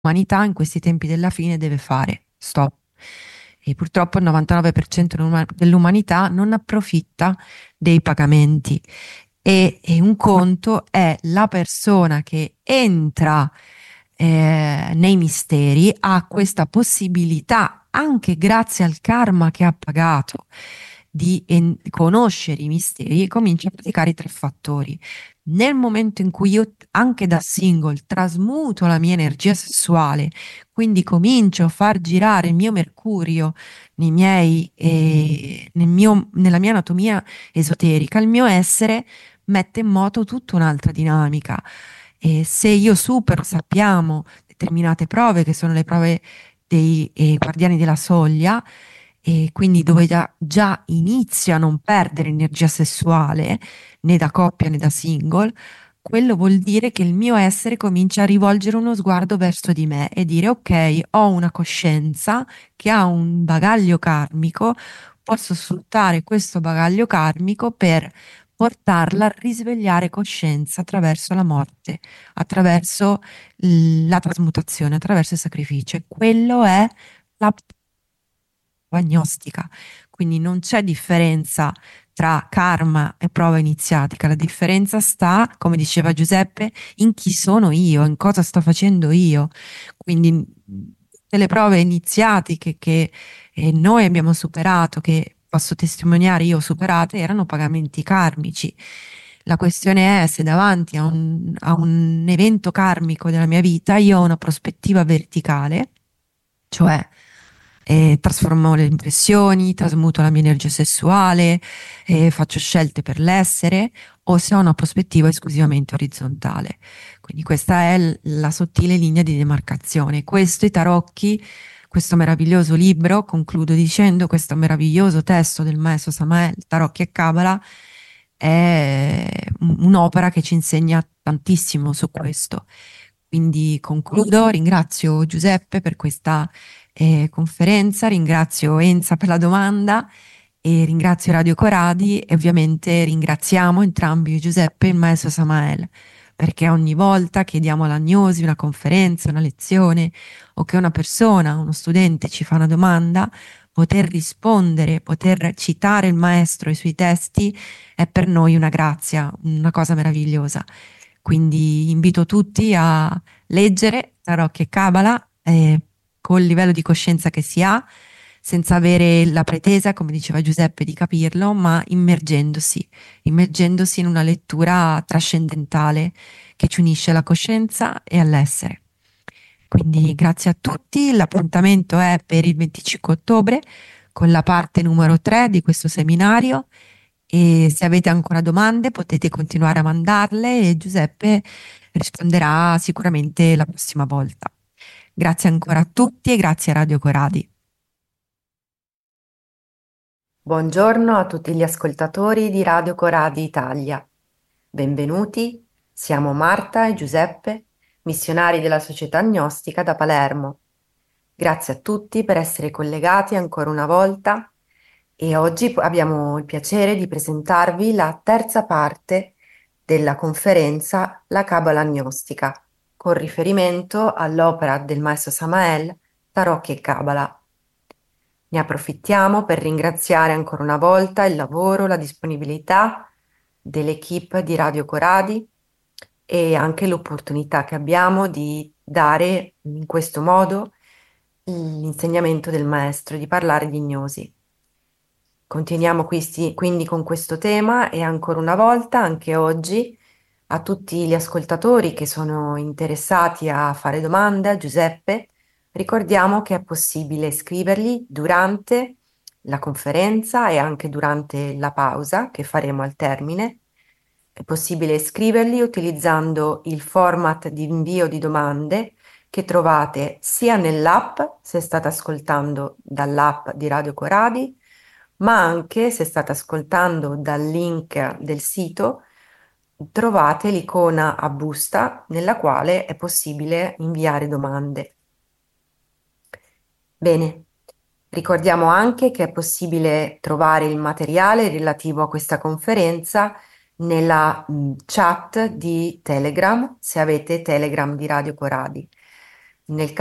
l'umanità in questi tempi della fine deve fare. Stop. E purtroppo il 99% dell'umanità non approfitta dei pagamenti. E un conto è la persona che entra nei misteri, ha questa possibilità, anche grazie al karma che ha pagato, di conoscere i misteri e comincia a praticare i tre fattori. Nel momento in cui io, anche da single, trasmuto la mia energia sessuale, quindi comincio a far girare il mio mercurio nella mia anatomia esoterica, il mio essere mette in moto tutta un'altra dinamica. E se io supero, sappiamo, determinate prove, che sono le prove dei guardiani della soglia, e quindi dove già inizio a non perdere energia sessuale, né da coppia né da single, quello vuol dire che il mio essere comincia a rivolgere uno sguardo verso di me e dire: ok, ho una coscienza che ha un bagaglio karmico, posso sfruttare questo bagaglio karmico per portarla a risvegliare coscienza attraverso la morte, attraverso la trasmutazione, attraverso il sacrificio. E quello è la prova gnostica. Quindi non c'è differenza tra karma e prova iniziatica, la differenza sta, come diceva Giuseppe, in chi sono io, in cosa sto facendo io. Quindi tutte le prove iniziatiche che noi abbiamo superato, che posso testimoniare io ho superato, erano pagamenti karmici. La questione è se davanti a un evento karmico della mia vita io ho una prospettiva verticale, cioè trasformo le impressioni, trasmuto la mia energia sessuale, faccio scelte per l'essere, o se ho una prospettiva esclusivamente orizzontale. Quindi questa è la sottile linea di demarcazione. Questo i tarocchi, questo meraviglioso libro, concludo dicendo, questo meraviglioso testo del maestro Samael, Tarocchi e Cabala, è un'opera che ci insegna tantissimo su questo. Quindi concludo, ringrazio Giuseppe per questa conferenza, ringrazio Enza per la domanda e ringrazio Radio Coradi e ovviamente ringraziamo entrambi Giuseppe e il maestro Samael, perché ogni volta che diamo l'agnosi, una conferenza, una lezione o che una persona, uno studente ci fa una domanda, poter rispondere, poter citare il maestro e i suoi testi è per noi una grazia, una cosa meravigliosa. Quindi invito tutti a leggere Tarocchi e Cabala col livello di coscienza che si ha, senza avere la pretesa, come diceva Giuseppe, di capirlo, ma immergendosi in una lettura trascendentale che ci unisce alla coscienza e all'essere. Quindi grazie a tutti, l'appuntamento è per il 25 ottobre con la parte numero 3 di questo seminario e se avete ancora domande potete continuare a mandarle e Giuseppe risponderà sicuramente la prossima volta. Grazie ancora a tutti e grazie a Radio Coradi. Buongiorno a tutti gli ascoltatori di Radio Coradi Italia. Benvenuti, siamo Marta e Giuseppe, missionari della Società Gnostica da Palermo. Grazie a tutti per essere collegati ancora una volta e oggi abbiamo il piacere di presentarvi la terza parte della conferenza La Cabala Gnostica, con riferimento all'opera del maestro Samael, Tarocchi e Cabala. Ne approfittiamo per ringraziare ancora una volta il lavoro, la disponibilità dell'equipe di Radio Coradi e anche l'opportunità che abbiamo di dare in questo modo l'insegnamento del maestro, di parlare di gnosi. Continuiamo quindi con questo tema e ancora una volta, anche oggi, a tutti gli ascoltatori che sono interessati a fare domande a Giuseppe, ricordiamo che è possibile scriverli durante la conferenza e anche durante la pausa che faremo al termine. È possibile scriverli utilizzando il format di invio di domande che trovate sia nell'app, se state ascoltando dall'app di Radio Coradi, ma anche se state ascoltando dal link del sito, trovate l'icona a busta nella quale è possibile inviare domande. Bene, ricordiamo anche che è possibile trovare il materiale relativo a questa conferenza nella chat di Telegram, se avete Telegram di Radio Coradi. Nel